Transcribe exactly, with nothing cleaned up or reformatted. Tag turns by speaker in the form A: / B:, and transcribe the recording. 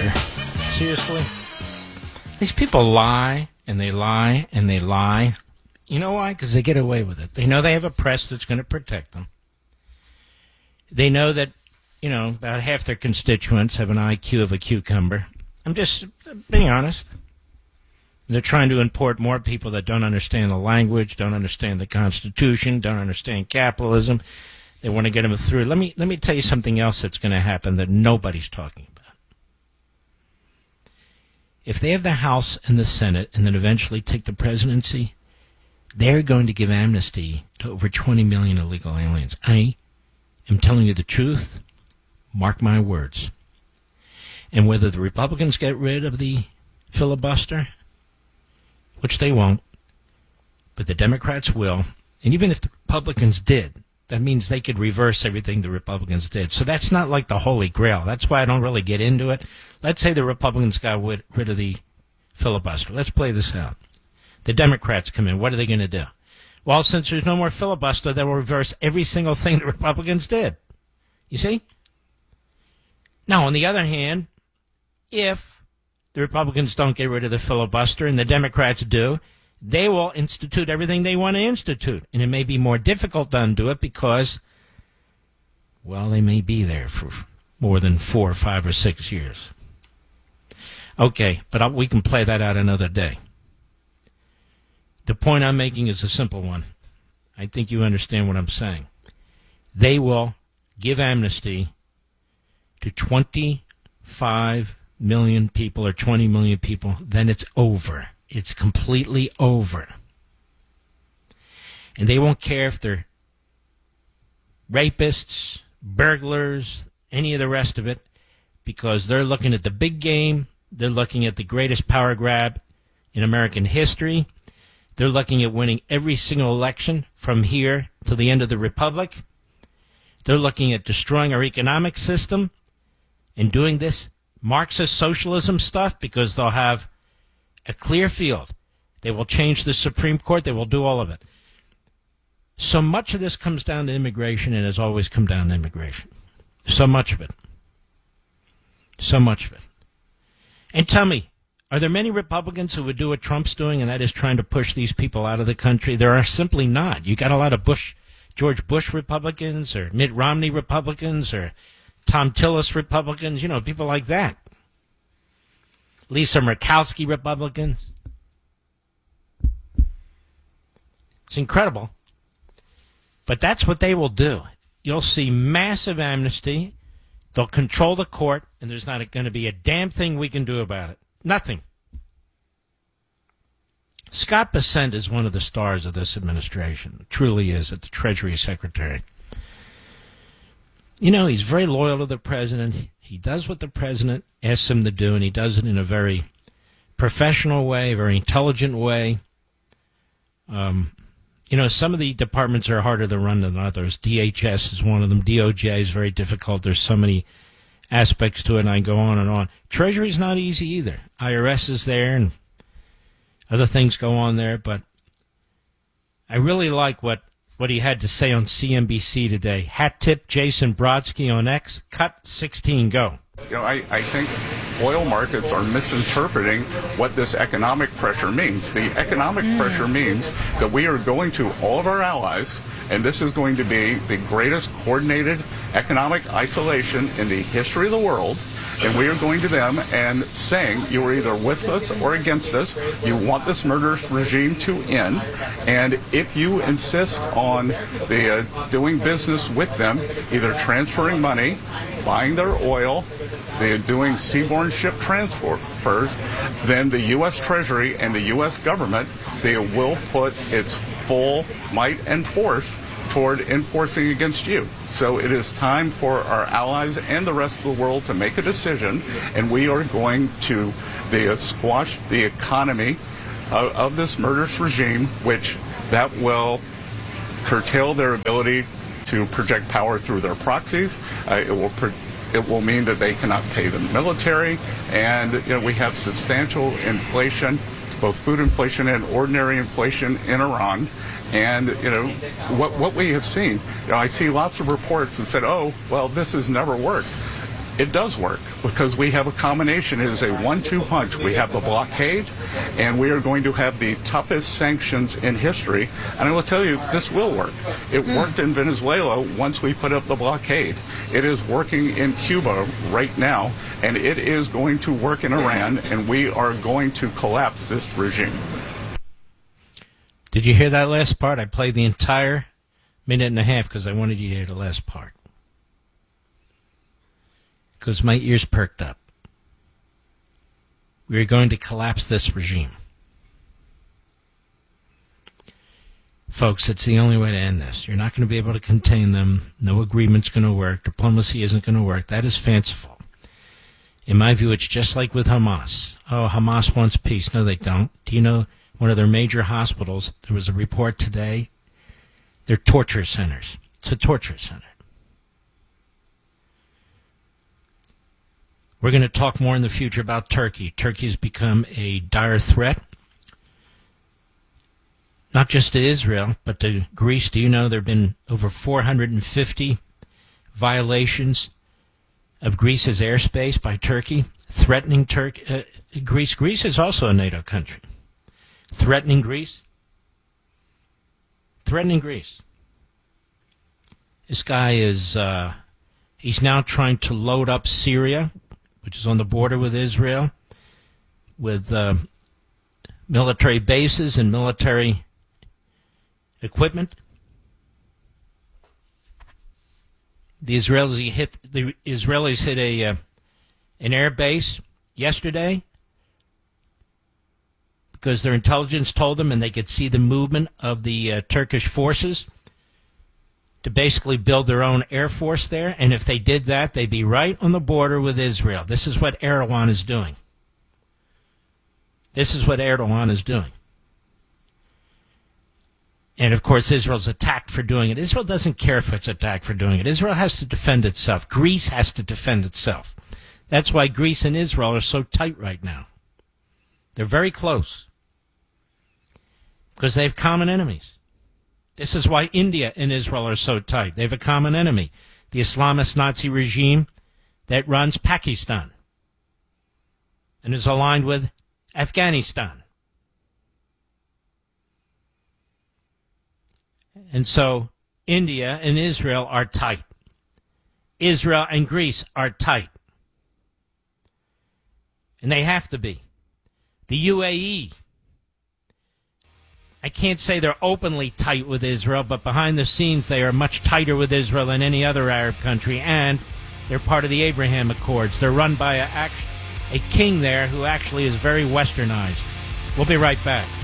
A: loser. Seriously? These people lie, and they lie, and they lie. You know why? Because they get away with it. They know they have a press that's going to protect them. They know that, you know, about half their constituents have an I Q of a cucumber. I'm just being honest. They're trying to import more people that don't understand the language, don't understand the Constitution, don't understand capitalism. They want to get them through. Let me let me tell you something else that's going to happen that nobody's talking about. If they have the House and the Senate and then eventually take the presidency, they're going to give amnesty to over twenty million illegal aliens. I am telling you the truth. Mark my words. And whether the Republicans get rid of the filibuster, which they won't, but the Democrats will, and even if the Republicans did, that means they could reverse everything the Republicans did. So that's not like the Holy Grail. That's why I don't really get into it. Let's say the Republicans got rid of the filibuster. Let's play this out. The Democrats come in. What are they going to do? Well, since there's no more filibuster, they will reverse every single thing the Republicans did. You see? Now, on the other hand, if the Republicans don't get rid of the filibuster and the Democrats do, they will institute everything they want to institute. And it may be more difficult to undo it because, well, they may be there for more than four or five or six years. Okay, but I'll, we can play that out another day. The point I'm making is a simple one. I think you understand what I'm saying. They will give amnesty to twenty-five million people or twenty million people, then it's over. It's completely over. And they won't care if they're rapists, burglars, any of the rest of it, because they're looking at the big game. They're looking at the greatest power grab in American history. They're looking at winning every single election from here to the end of the republic. They're looking at destroying our economic system and doing this Marxist socialism stuff because they'll have a clear field. They will change the Supreme Court. They will do all of it. So much of this comes down to immigration and has always come down to immigration. So much of it. So much of it. And tell me, are there many Republicans who would do what Trump's doing, and that is trying to push these people out of the country? There are simply not. You got a lot of Bush, George Bush Republicans or Mitt Romney Republicans or Tom Tillis Republicans, you know, people like that. Lisa Murkowski Republicans. It's incredible. But that's what they will do. You'll see massive amnesty. They'll control the court, and there's not going to be a damn thing we can do about it. Nothing. Scott Bessent is one of the stars of this administration. Truly is, at the Treasury Secretary. You know, he's very loyal to the president. He does what the president asks him to do, and he does it in a very professional way, a very intelligent way. Um, you know, some of the departments are harder to run than others. D H S is one of them. D O J is very difficult. There's so many aspects to it, and I go on and on. Treasury's not easy either. I R S is there, and other things go on there, but I really like what what he had to say on C N B C today. Hat tip Jason Brodsky on X. Cut sixteen, go.
B: You know, I, I think oil markets are misinterpreting what this economic pressure means. The economic mm. pressure means that we are going to all of our allies, and this is going to be the greatest coordinated economic isolation in the history of the world. And we are going to them and saying, you are either with us or against us. You want this murderous regime to end. And if you insist on the, uh, doing business with them, either transferring money, buying their oil, they're doing seaborne ship transfers, then the U S Treasury and the U S government, they will put its full might and force toward enforcing against you. So it is time for our allies and the rest of the world to make a decision, and we are going to the, uh, squash the economy of, of this murderous regime, which that will curtail their ability to project power through their proxies. Uh, it will pro- it will mean that they cannot pay the military, and you know, we have substantial inflation, both food inflation and ordinary inflation in Iran. And, you know, what what we have seen, you know, I see lots of reports that said, oh, well, this has never worked. it does work because we have a combination. It is a one two punch. We have the blockade, and we are going to have the toughest sanctions in history. And I will tell you, this will work. It mm. worked in Venezuela once we put up the blockade. It is working in Cuba right now, and it is going to work in Iran, and we are going to collapse this regime.
A: Did you hear that last part? I played the entire minute and a half because I wanted you to hear the last part. Because my ears perked up. We are going to collapse this regime. Folks, it's the only way to end this. You're not going to be able to contain them. No agreement's going to work. Diplomacy isn't going to work. That is fanciful. In my view, it's just like with Hamas. Oh, Hamas wants peace. No, they don't. Do you know one of their major hospitals, there was a report today, they're torture centers. It's a torture center. We're going to talk more in the future about Turkey. Turkey has become a dire threat, not just to Israel, but to Greece. Do you know there have been over four hundred fifty violations of Greece's airspace by Turkey, threatening Turkey, uh, Greece? Greece is also a NATO country. Threatening Greece? Threatening Greece. This guy is, uh, he's now trying to load up Syria, which is on the border with Israel, with uh, military bases and military equipment. The Israelis hit the Israelis hit a uh, an air base yesterday because their intelligence told them, and they could see the movement of the uh, Turkish forces to basically build their own air force there. And if they did that, they'd be right on the border with Israel. This is what Erdogan is doing. This is what Erdogan is doing. And, of course, Israel's attacked for doing it. Israel doesn't care if it's attacked for doing it. Israel has to defend itself. Greece has to defend itself. That's why Greece and Israel are so tight right now. They're very close because they have common enemies. This is why India and Israel are so tight. They have a common enemy, the Islamist Nazi regime that runs Pakistan and is aligned with Afghanistan. And so India and Israel are tight. Israel and Greece are tight. And they have to be. The U A E, I can't say they're openly tight with Israel, but behind the scenes they are much tighter with Israel than any other Arab country, and they're part of the Abraham Accords. They're run by a, a king there who actually is very westernized. We'll be right back.